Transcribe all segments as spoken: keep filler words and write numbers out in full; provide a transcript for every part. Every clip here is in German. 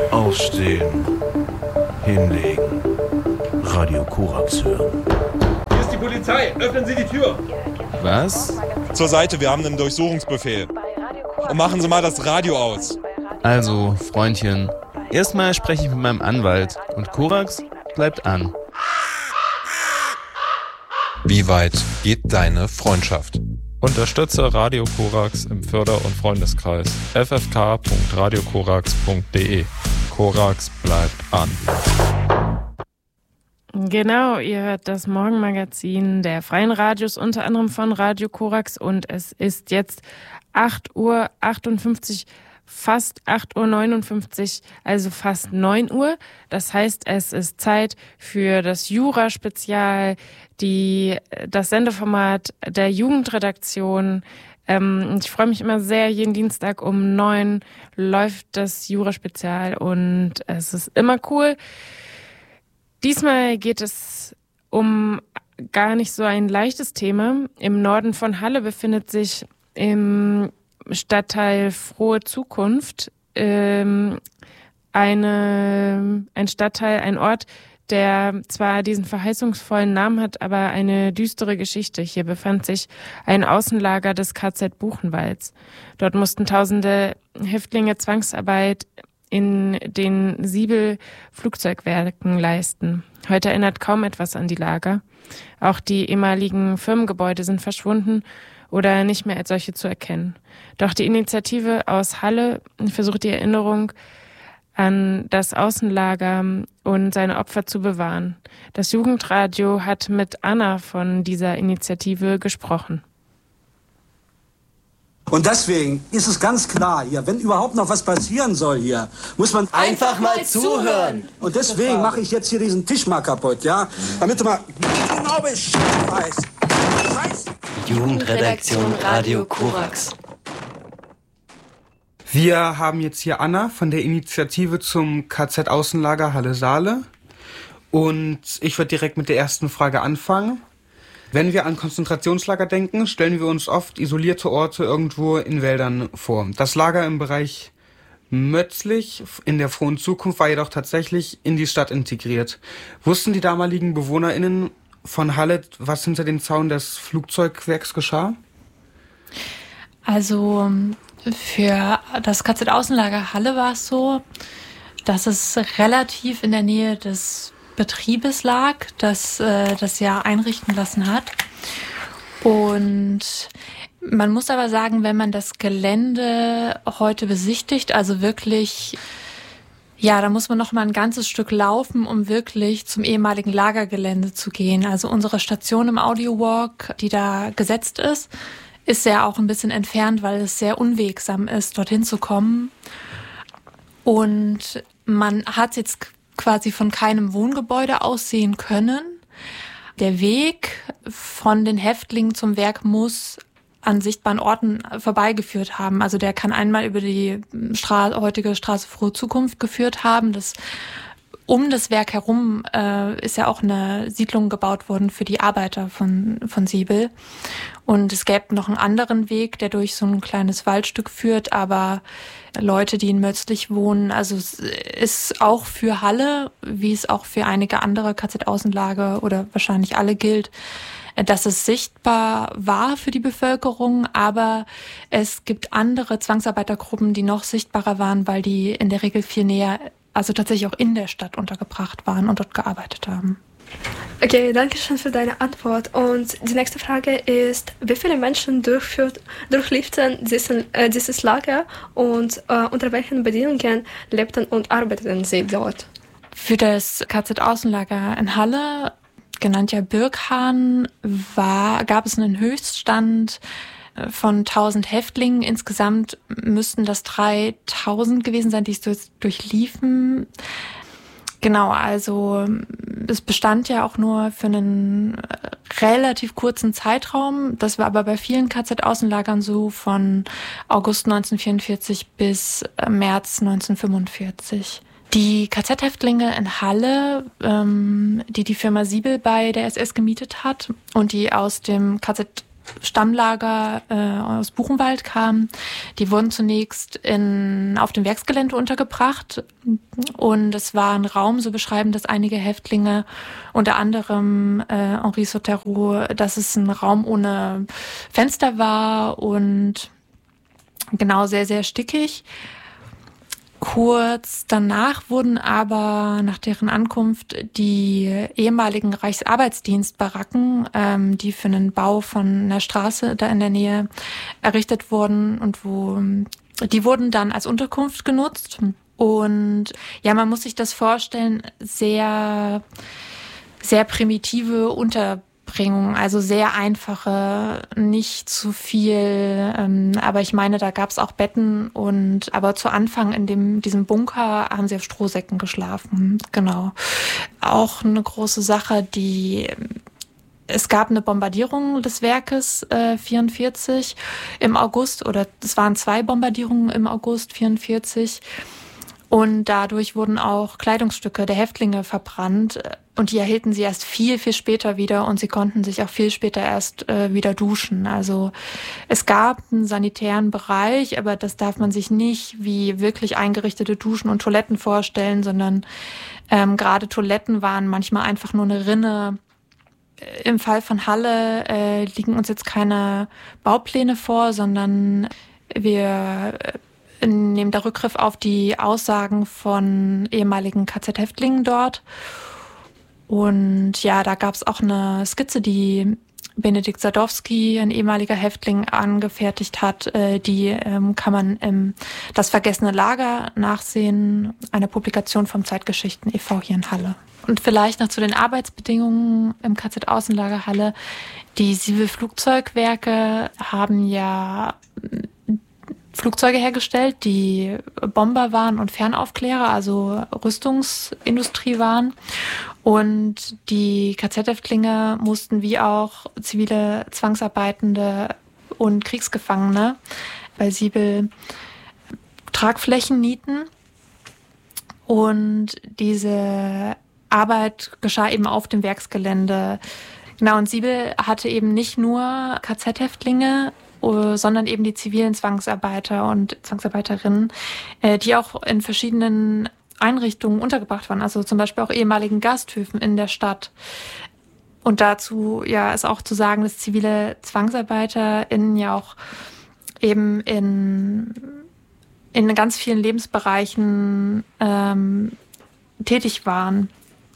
Aufstehen. Hinlegen. Radio Korax hören. Hier ist die Polizei. Öffnen Sie die Tür. Was? Zur Seite, wir haben einen Durchsuchungsbefehl. Und machen Sie mal das Radio aus. Also, Freundchen, erstmal spreche ich mit meinem Anwalt und Korax bleibt an. Wie weit geht deine Freundschaft? Unterstütze Radio Korax im Förder- und Freundeskreis. f f k punkt radio korax punkt d e. Korax bleibt an. Genau, ihr hört das Morgenmagazin der Freien Radios, unter anderem von Radio Korax, und es ist jetzt acht Uhr achtundfünfzig, fast acht Uhr neunundfünfzig, also fast neun Uhr. Das heißt, es ist Zeit für das Jura-Spezial, die, das Sendeformat der Jugendredaktion. Ähm, ich freue mich immer sehr, jeden Dienstag um neun läuft das Jura-Spezial und es ist immer cool. Diesmal geht es um gar nicht so ein leichtes Thema. Im Norden von Halle befindet sich im Stadtteil Frohe Zukunft ähm, eine, ein Stadtteil, ein Ort, der zwar diesen verheißungsvollen Namen hat, aber eine düstere Geschichte. Hier befand sich ein Außenlager des K Z Buchenwalds. Dort mussten tausende Häftlinge Zwangsarbeit in den Siebel-Flugzeugwerken leisten. Heute erinnert kaum etwas an die Lager. Auch die ehemaligen Firmengebäude sind verschwunden oder nicht mehr als solche zu erkennen. Doch die Initiative aus Halle versucht die Erinnerung an das Außenlager und seine Opfer zu bewahren. Das Jugendradio hat mit Anna von dieser Initiative gesprochen. Und deswegen ist es ganz klar hier, wenn überhaupt noch was passieren soll hier, muss man einfach mal zuhören. Und deswegen mache ich jetzt hier diesen Tisch mal kaputt, ja? Damit du mal genau Bescheid weißt. Scheiße. Jugendredaktion Radio Korax. Wir haben jetzt hier Anna von der Initiative zum K Z-Außenlager Halle-Saale. Und ich würde direkt mit der ersten Frage anfangen. Wenn wir an Konzentrationslager denken, stellen wir uns oft isolierte Orte irgendwo in Wäldern vor. Das Lager im Bereich Mötzlich in der Frohen Zukunft war jedoch tatsächlich in die Stadt integriert. Wussten die damaligen BewohnerInnen von Halle, was hinter dem Zaun des Flugzeugwerks geschah? Also für das K Z-Außenlager Halle war es so, dass es relativ in der Nähe des Betriebes lag, das äh, das ja einrichten lassen hat. Und man muss aber sagen, wenn man das Gelände heute besichtigt, also wirklich, ja, da muss man noch mal ein ganzes Stück laufen, um wirklich zum ehemaligen Lagergelände zu gehen. Also unsere Station im Audiowalk, die da gesetzt ist, ist ja auch ein bisschen entfernt, weil es sehr unwegsam ist, dorthin zu kommen. Und man hat jetzt quasi von keinem Wohngebäude aus sehen können. Der Weg von den Häftlingen zum Werk muss an sichtbaren Orten vorbeigeführt haben. Also der kann einmal über die Stra- heutige Straße Frohe Zukunft geführt haben. Das Um das Werk herum äh, ist ja auch eine Siedlung gebaut worden für die Arbeiter von, von Siebel. Und es gäbe noch einen anderen Weg, der durch so ein kleines Waldstück führt, aber Leute, die in Mötzlich wohnen, also es ist auch für Halle, wie es auch für einige andere K Z-Außenlager oder wahrscheinlich alle gilt, dass es sichtbar war für die Bevölkerung, aber es gibt andere Zwangsarbeitergruppen, die noch sichtbarer waren, weil die in der Regel viel näher, also tatsächlich auch in der Stadt untergebracht waren und dort gearbeitet haben. Okay, danke schön für deine Antwort. Und die nächste Frage ist, wie viele Menschen durchführt, durchlebten diesen, äh, dieses Lager und äh, unter welchen Bedingungen lebten und arbeiteten sie dort? Für das K Z-Außenlager in Halle, genannt ja Birkhahn, war, gab es einen Höchststand von tausend Häftlingen. Insgesamt müssten das dreitausend gewesen sein, die es durchliefen. Genau, also es bestand ja auch nur für einen relativ kurzen Zeitraum. Das war aber bei vielen K Z-Außenlagern so, von August neunzehnhundertvierundvierzig bis März neunzehnhundertfünfundvierzig. Die K Z-Häftlinge in Halle, ähm, die die Firma Siebel bei der S S gemietet hat und die aus dem K Z Stammlager äh, aus Buchenwald kamen. Die wurden zunächst in, auf dem Werksgelände untergebracht und es war ein Raum, so beschreiben das einige Häftlinge, unter anderem äh, Henri Sauterreau, dass es ein Raum ohne Fenster war und genau sehr, sehr stickig. Kurz danach wurden aber nach deren Ankunft die ehemaligen Reichsarbeitsdienstbaracken, ähm, die für einen Bau von einer Straße da in der Nähe errichtet wurden und wo die wurden dann als Unterkunft genutzt. Und ja, man muss sich das vorstellen, sehr, sehr primitive Unterbringung. Also sehr einfache, nicht zu viel, ähm, aber ich meine, da gab es auch Betten und aber zu Anfang in dem diesem Bunker haben sie auf Strohsäcken geschlafen, genau. Auch eine große Sache, die es gab eine Bombardierung des Werkes äh, vierundvierzig im August oder es waren zwei Bombardierungen im August vierundvierzig. Und dadurch wurden auch Kleidungsstücke der Häftlinge verbrannt. Und die erhielten sie erst viel, viel später wieder. Und sie konnten sich auch viel später erst äh, wieder duschen. Also es gab einen sanitären Bereich, aber das darf man sich nicht wie wirklich eingerichtete Duschen und Toiletten vorstellen, sondern ähm, gerade Toiletten waren manchmal einfach nur eine Rinne. Im Fall von Halle äh, liegen uns jetzt keine Baupläne vor, sondern wir nehmen da Rückgriff auf die Aussagen von ehemaligen K Z-Häftlingen dort. Und ja, da gab es auch eine Skizze, die Benedikt Sadowski, ein ehemaliger Häftling, angefertigt hat. Die ähm, kann man im Das vergessene Lager nachsehen, eine Publikation vom Zeitgeschichten e V hier in Halle. Und vielleicht noch zu den Arbeitsbedingungen im K Z-Außenlager Halle. Die Siebel-Flugzeugwerke haben ja Flugzeuge hergestellt, die Bomber waren und Fernaufklärer, also Rüstungsindustrie waren. Und die K Z-Häftlinge mussten wie auch zivile Zwangsarbeitende und Kriegsgefangene bei Siebel Tragflächen nieten. Und diese Arbeit geschah eben auf dem Werksgelände. Genau, und Siebel hatte eben nicht nur K Z-Häftlinge, sondern eben die zivilen Zwangsarbeiter und Zwangsarbeiterinnen, die auch in verschiedenen Einrichtungen untergebracht waren, also zum Beispiel auch ehemaligen Gasthöfen in der Stadt. Und dazu ja ist auch zu sagen, dass zivile ZwangsarbeiterInnen ja auch eben in, in ganz vielen Lebensbereichen ähm, tätig waren.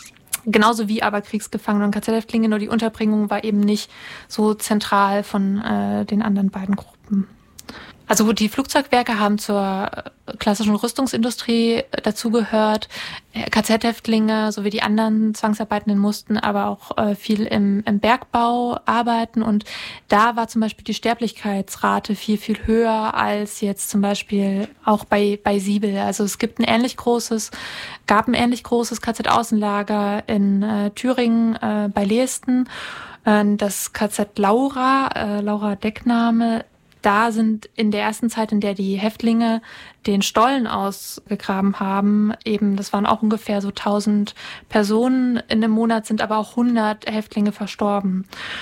Genauso wie aber Kriegsgefangene und K Z-Häftlinge, nur die Unterbringung war eben nicht so zentral von äh, den anderen beiden Gruppen. Also die Flugzeugwerke haben zur klassischen Rüstungsindustrie dazugehört. K Z-Häftlinge sowie die anderen Zwangsarbeitenden mussten aber auch äh, viel im, im Bergbau arbeiten. Und da war zum Beispiel die Sterblichkeitsrate viel, viel höher als jetzt zum Beispiel auch bei, bei Siebel. Also es gibt ein ähnlich großes, gab ein ähnlich großes K Z-Außenlager in äh, Thüringen äh, bei Leesten. Äh, das K Z Laura, äh, Laura Deckname, da sind in der ersten Zeit, in der die Häftlinge den Stollen ausgegraben haben, eben, das waren auch ungefähr so tausend Personen in einem Monat, sind aber auch hundert Häftlinge verstorben.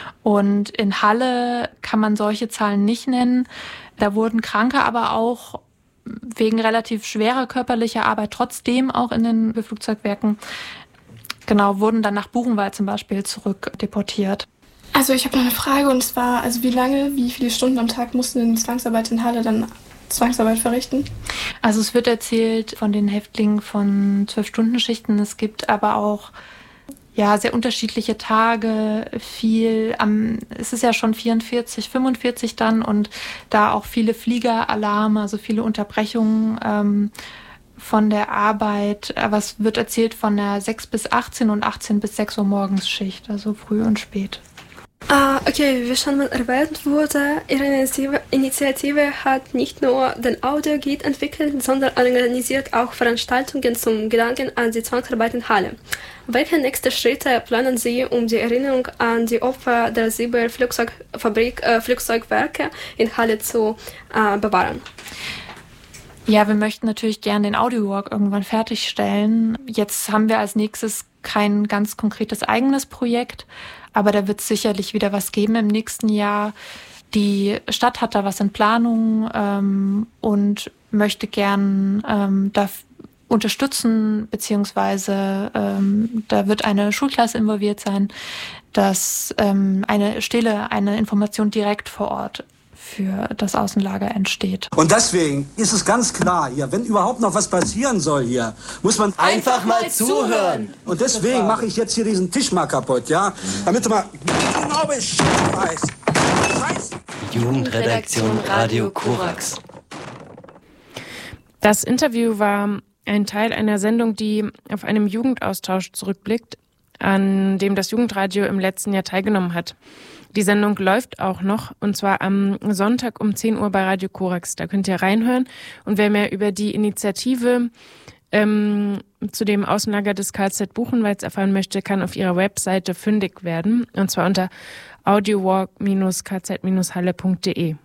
Und in Halle kann man solche Zahlen nicht nennen. Da wurden Kranke aber auch wegen relativ schwerer körperlicher Arbeit trotzdem auch in den Flugzeugwerken, genau, wurden dann nach Buchenwald zum Beispiel zurückdeportiert. Also ich habe noch eine Frage, und zwar, also wie lange, wie viele Stunden am Tag mussten denn Zwangsarbeiter in Halle dann Zwangsarbeit verrichten? Also es wird erzählt von den Häftlingen von zwölf-Stunden-Schichten. Es gibt aber auch ja sehr unterschiedliche Tage, viel am, es ist ja schon vierundvierzig, fünfundvierzig dann, und da auch viele Fliegeralarme, also viele Unterbrechungen ähm, von der Arbeit. Aber es wird erzählt von der sechs bis achtzehn und achtzehn bis sechs Uhr morgens Schicht, also früh und spät. Ah, okay, wie schon mal erwähnt wurde, Ihre Initiative, Initiative hat nicht nur den Audioguide entwickelt, sondern organisiert auch Veranstaltungen zum Gedanken an die Zwangsarbeit in Halle. Welche nächsten Schritte planen Sie, um die Erinnerung an die Opfer der Siebel Flugzeugfabrik, äh, Flugzeugwerke in Halle zu äh, bewahren? Ja, wir möchten natürlich gerne den Audiowalk irgendwann fertigstellen. Jetzt haben wir als nächstes kein ganz konkretes eigenes Projekt, aber da wird es sicherlich wieder was geben im nächsten Jahr. Die Stadt hat da was in Planung ähm, und möchte gern ähm, da unterstützen, beziehungsweise ähm, da wird eine Schulklasse involviert sein, dass ähm, eine Stele, eine Information direkt vor Ort für das Außenlager entsteht. Und deswegen ist es ganz klar hier, wenn überhaupt noch was passieren soll hier, muss man einfach mal zuhören. Und deswegen mache ich jetzt hier diesen Tisch mal kaputt, ja, damit du mal genau Bescheid weißt. Jugendredaktion Radio Korax. Das Interview war ein Teil einer Sendung, die auf einem Jugendaustausch zurückblickt, an dem das Jugendradio im letzten Jahr teilgenommen hat. Die Sendung läuft auch noch, und zwar am Sonntag um zehn Uhr bei Radio Korax. Da könnt ihr reinhören. Und wer mehr über die Initiative ähm, zu dem Außenlager des K Z Buchenwalds erfahren möchte, kann auf ihrer Webseite fündig werden. Und zwar unter audiowalk Bindestrich k z Bindestrich halle punkt de.